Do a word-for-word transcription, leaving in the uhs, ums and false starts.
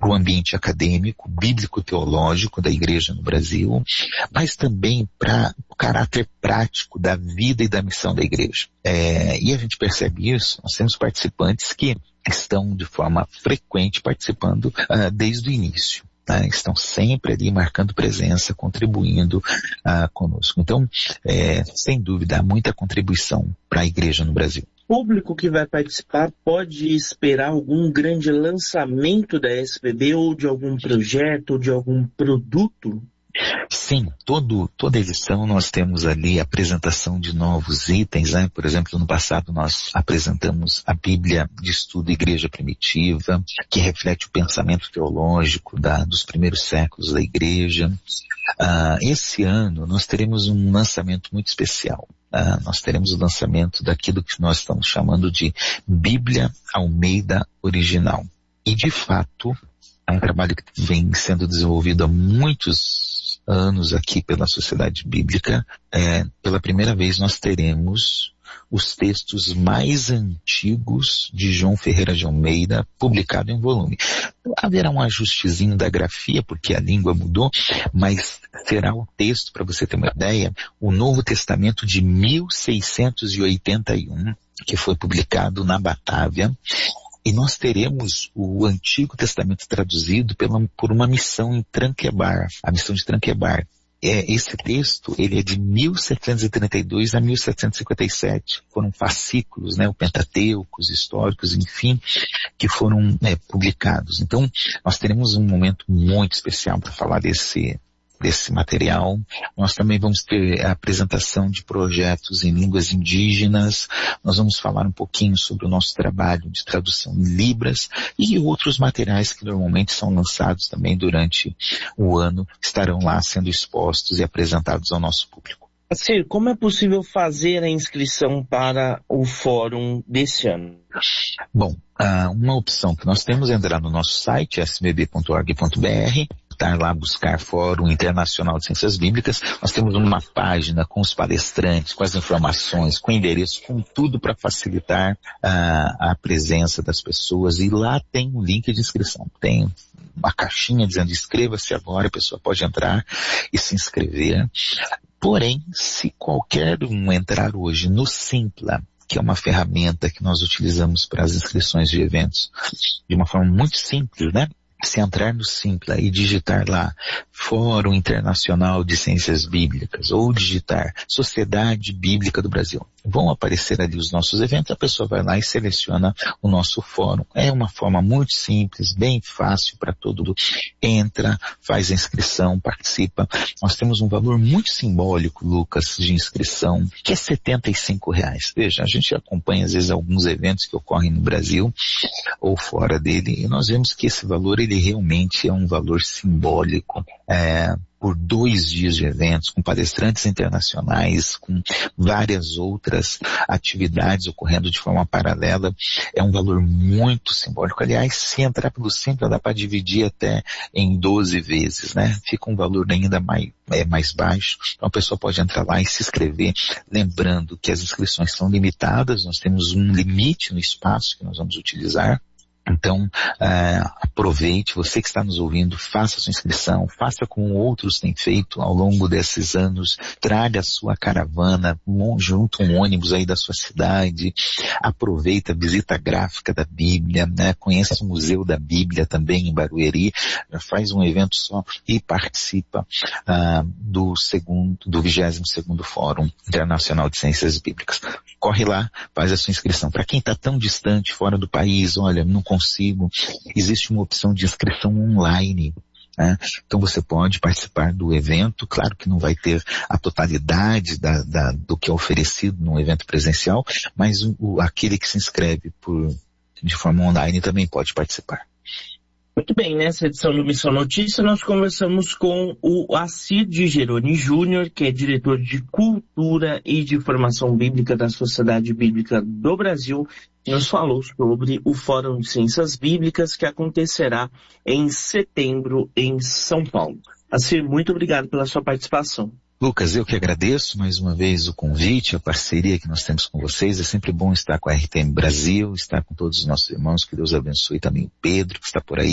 para o ambiente acadêmico, bíblico-teológico da igreja no Brasil, mas também para o caráter prático da vida e da missão da igreja. É, e a gente percebe isso, nós temos participantes que estão de forma frequente participando uh, desde o início. Tá? Estão sempre ali marcando presença, contribuindo uh, conosco. Então, é, sem dúvida, há muita contribuição para a igreja no Brasil. O público que vai participar pode esperar algum grande lançamento da S B B ou de algum projeto ou de algum produto? Sim, todo, toda edição nós temos ali a apresentação de novos itens, né? Por exemplo, no passado nós apresentamos a Bíblia de Estudo Igreja Primitiva, que reflete o pensamento teológico da, dos primeiros séculos da igreja. Uh, esse ano nós teremos um lançamento muito especial. Uh, nós teremos o lançamento daquilo que nós estamos chamando de Bíblia Almeida Original. E de fato, é um trabalho que vem sendo desenvolvido há muitos anos aqui pela Sociedade Bíblica. É, pela primeira vez nós teremos os textos mais antigos de João Ferreira de Almeida publicado em volume. Haverá um ajustezinho da grafia, porque a língua mudou, mas será o texto, para você ter uma ideia, o Novo Testamento de mil seiscentos e oitenta e um, que foi publicado na Batávia. E nós teremos o Antigo Testamento traduzido pela, por uma missão em Tranquebar, a missão de Tranquebar. É, esse texto, ele é de mil setecentos e trinta e dois a mil setecentos e cinquenta e sete. Foram fascículos, né, o Pentateuco, os históricos, enfim, que foram é, publicados. Então, nós teremos um momento muito especial para falar desse desse material. Nós também vamos ter a apresentação de projetos em línguas indígenas. Nós vamos falar um pouquinho sobre o nosso trabalho de tradução em Libras e outros materiais que normalmente são lançados também durante o ano, estarão lá sendo expostos e apresentados ao nosso público. Cir, como é possível fazer a inscrição para o fórum desse ano? Bom, uma opção que nós temos é entrar no nosso site, s b b ponto org ponto b r, estar lá, buscar Fórum Internacional de Ciências Bíblicas. Nós temos uma página com os palestrantes, com as informações, com endereço, com tudo para facilitar uh, a presença das pessoas. E lá tem um link de inscrição. Tem uma caixinha dizendo inscreva-se agora, a pessoa pode entrar e se inscrever. Porém, se qualquer um entrar hoje no Simpla, que é uma ferramenta que nós utilizamos para as inscrições de eventos, de uma forma muito simples, né? Se entrar no Simpla e digitar lá Fórum Internacional de Ciências Bíblicas ou digitar Sociedade Bíblica do Brasil, vão aparecer ali os nossos eventos, a pessoa vai lá e seleciona o nosso fórum. É uma forma muito simples, bem fácil para todo mundo. Entra, faz a inscrição, participa. Nós temos um valor muito simbólico, Lucas, de inscrição, que é setenta e cinco reais. Veja, a gente acompanha às vezes alguns eventos que ocorrem no Brasil ou fora dele e nós vemos que esse valor ele realmente é um valor simbólico. É, por dois dias de eventos, com palestrantes internacionais, com várias outras atividades ocorrendo de forma paralela, é um valor muito simbólico. Aliás, se entrar pelo Simpla, dá para dividir até em doze vezes, né? Fica um valor ainda mais, é, mais baixo. Então a pessoa pode entrar lá e se inscrever, lembrando que as inscrições são limitadas, nós temos um limite no espaço que nós vamos utilizar. Então, uh, aproveite, você que está nos ouvindo, faça a sua inscrição, faça como outros têm feito ao longo desses anos, traga a sua caravana, junto um ônibus aí da sua cidade, aproveita a visita gráfica da Bíblia, né? Conheça o Museu da Bíblia também em Barueri, faz um evento só e participa uh, do segundo, do vigésimo segundo Fórum Internacional de Ciências Bíblicas. Corre lá, faz a sua inscrição. Para quem está tão distante, fora do país, olha, não consigo, existe uma opção de inscrição online. Né? Então você pode participar do evento, claro que não vai ter a totalidade da, da, do que é oferecido num evento presencial, mas o, aquele que se inscreve por, de forma online também pode participar. Muito bem, nessa edição do Missão Notícia nós conversamos com o Acir de Geroni Júnior, que é diretor de Cultura e de Formação Bíblica da Sociedade Bíblica do Brasil, que nos falou sobre o Fórum de Ciências Bíblicas que acontecerá em setembro em São Paulo. Acir, muito obrigado pela sua participação. Lucas, eu que agradeço mais uma vez o convite, a parceria que nós temos com vocês. É sempre bom estar com a R T M Brasil, estar com todos os nossos irmãos. Que Deus abençoe também o Pedro, que está por aí.